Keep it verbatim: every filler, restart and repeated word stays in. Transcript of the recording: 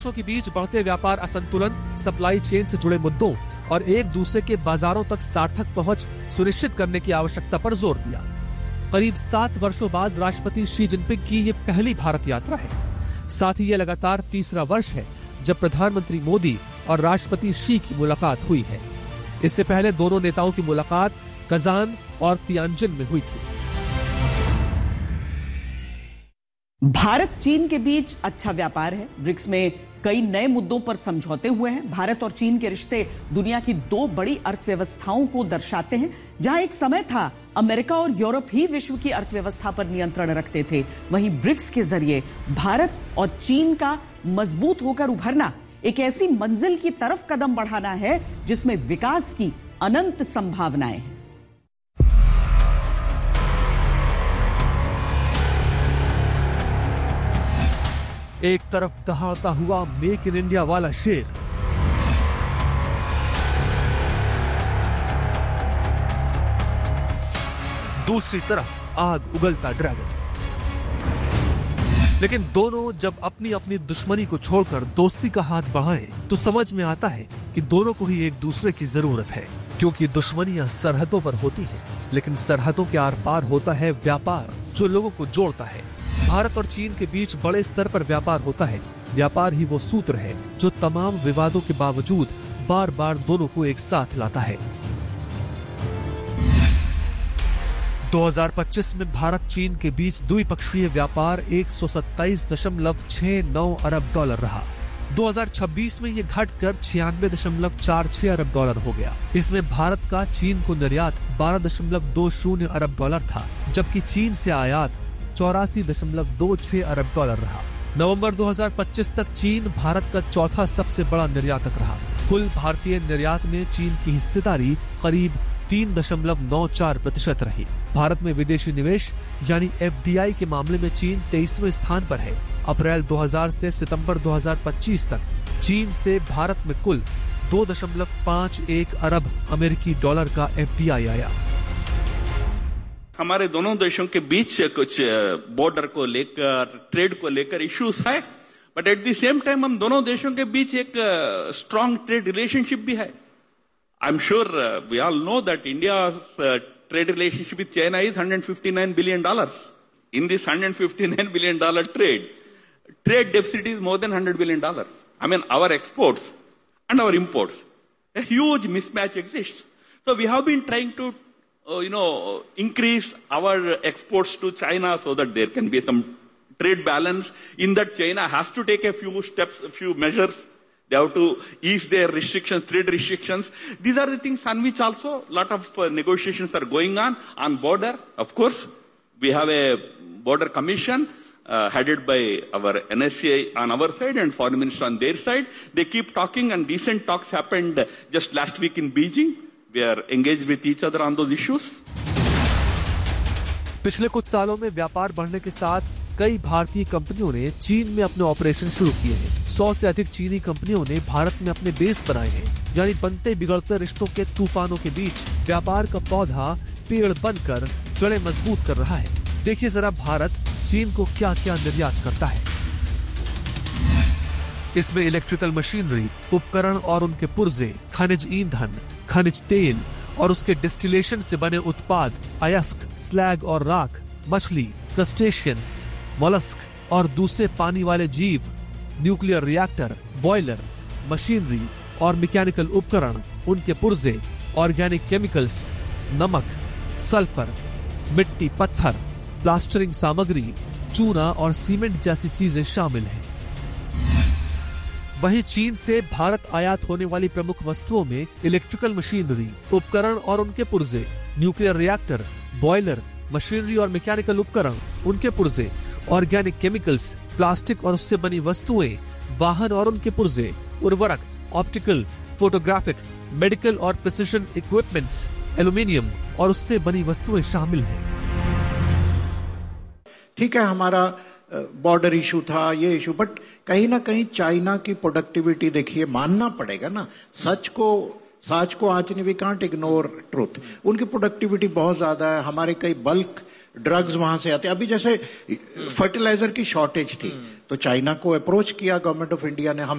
देशों के बीच बढ़ते व्यापार असंतुलन, सप्लाई चेन से जुड़े मुद्दों और एक दूसरे के बाजारों तक सार्थक पहुंच सुनिश्चित करने की आवश्यकता पर जोर दिया। करीब सात वर्षों बाद राष्ट्रपति शी जिनपिंग की ये पहली भारत यात्रा है। साथ ही ये लगातार तीसरा वर्ष है जब प्रधानमंत्री मोदी और राष्ट्रपति शी की मुलाकात हुई है। इससे पहले दोनों नेताओं की मुलाकात कजान और तियानजिन में हुई थी। भारत चीन के बीच अच्छा व्यापार है। ब्रिक्स में कई नए मुद्दों पर समझौते हुए हैं। भारत और चीन के रिश्ते दुनिया की दो बड़ी अर्थव्यवस्थाओं को दर्शाते हैं। जहां एक समय था अमेरिका और यूरोप ही विश्व की अर्थव्यवस्था पर नियंत्रण रखते थे, वहीं ब्रिक्स के जरिए भारत और चीन का मजबूत होकर उभरना एक ऐसी मंजिल की तरफ कदम बढ़ाना है जिसमें विकास की अनंत संभावनाएं हैं। एक तरफ दहाड़ता हुआ मेक इन इंडिया वाला शेर, दूसरी तरफ आग उगलता ड्रैगन। लेकिन दोनों जब अपनी अपनी दुश्मनी को छोड़कर दोस्ती का हाथ बढ़ाएं, तो समझ में आता है कि दोनों को ही एक दूसरे की जरूरत है। क्योंकि दुश्मनियां सरहदों पर होती हैं, लेकिन सरहदों के आर पार होता है व्यापार जो लोगों को जोड़ता है। भारत और चीन के बीच बड़े स्तर पर व्यापार होता है। व्यापार ही वो सूत्र है जो तमाम विवादों के बावजूद बार बार दोनों को एक साथ लाता है। दो हज़ार पच्चीस में भारत चीन के बीच द्विपक्षीय व्यापार एक सौ सत्ताईस दशमलव छह नौ अरब डॉलर रहा। दो हज़ार छब्बीस में ये घटकर छियानवे दशमलव चार छह अरब डॉलर हो गया। इसमें भारत का चीन को निर्यात बारह दशमलव दो शून्य अरब डॉलर था, जबकि चीन से आयात चौरासी दशमलव दो छह अरब डॉलर रहा। नवंबर दो हज़ार पच्चीस तक चीन भारत का चौथा सबसे बड़ा निर्यातक रहा। कुल भारतीय निर्यात में चीन की हिस्सेदारी करीब तीन दशमलव नौ चार प्रतिशत रही। भारत में विदेशी निवेश यानी एफ डी आई के मामले में चीन तेईसवें स्थान पर है। अप्रैल दो हज़ार से सितंबर दो हज़ार पच्चीस तक चीन से भारत में कुल दो दशमलव पाँच एक अरब अमेरिकी डॉलर का एफ डी आई आया। हमारे दोनों देशों के बीच कुछ बॉर्डर को लेकर, ट्रेड को लेकर इश्यूज है, but at the same time हम दोनों देशों के बीच एक स्ट्रॉन्ग ट्रेड रिलेशनशिप भी है। I am sure we all know that India's trade relationship with China is one hundred fifty-nine billion dollars. In this one hundred fifty-nine billion dollar trade, trade deficit is more than one hundred billion dollars. I mean, our exports and our imports, a huge mismatch exists. So we have been trying to Uh, you know, increase our exports to China so that there can be some trade balance. In that, China has to take a few steps, a few measures. They have to ease their restrictions, trade restrictions. These are the things on which also a lot of uh, negotiations are going on. On border, of course, we have a border commission uh, headed by our N S C I on our side and foreign minister on their side. They keep talking, and decent talks happened just last week in Beijing. We are engaged with each other on those issues. पिछले कुछ सालों में व्यापार बढ़ने के साथ कई भारतीय कंपनियों ने चीन में अपने ऑपरेशन शुरू किए हैं। सौ से अधिक चीनी कंपनियों ने भारत में अपने बेस बनाए हैं। यानी बनते बिगड़ते रिश्तों के तूफानों के बीच व्यापार का पौधा पेड़ बनकर जड़ें मजबूत कर रहा है। देखिए जरा भारत चीन को क्या क्या निर्यात करता है। इसमें इलेक्ट्रिकल मशीनरी, उपकरण और उनके पुर्जे, खनिज ईंधन, खनिज तेल और उसके डिस्टिलेशन से बने उत्पाद, अयस्क, स्लैग और राख, मछली, क्रस्टेशियंस, मोलस्क और दूसरे पानी वाले जीव, न्यूक्लियर रिएक्टर, बॉयलर, मशीनरी और मैकेनिकल उपकरण, उनके पुर्जे, ऑर्गेनिक केमिकल्स, नमक, सल्फर, मिट्टी, पत्थर, प्लास्टरिंग सामग्री, चूना और सीमेंट जैसी चीजें शामिल हैं। वहीं चीन से भारत आयात होने वाली प्रमुख वस्तुओं में इलेक्ट्रिकल मशीनरी, उपकरण और उनके पुर्जे, न्यूक्लियर रिएक्टर, बॉयलर, मशीनरी और मैकेनिकल उपकरण, उनके पुर्जे, ऑर्गेनिक केमिकल्स, प्लास्टिक और उससे बनी वस्तुएं, वाहन और उनके पुर्जे, उर्वरक, ऑप्टिकल, फोटोग्राफिक, मेडिकल और प्रिसिशन इक्विपमेंट्स, एल्यूमिनियम और उससे बनी वस्तुएं शामिल हैं। ठीक है, हमारा बॉर्डर इशू था, ये इशू, बट कहीं ना कहीं चाइना की प्रोडक्टिविटी देखिए, मानना पड़ेगा ना, सच को सच को आज नहीं, वी कांट इग्नोर ट्रूथ। उनकी प्रोडक्टिविटी बहुत ज्यादा है। हमारे कई बल्क ड्रग्स वहां से आते हैं। अभी जैसे फर्टिलाइजर की शॉर्टेज थी तो चाइना को अप्रोच किया गवर्नमेंट ऑफ इंडिया ने, हम